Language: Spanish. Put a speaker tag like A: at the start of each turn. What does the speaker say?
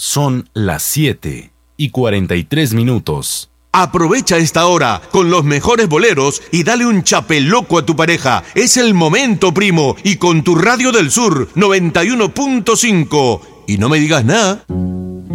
A: Son las 7:43.
B: Aprovecha esta hora con los mejores boleros y dale un chapeloco a tu pareja. Es el momento, primo, y con tu Radio del Sur 91.5. Y no me digas nada.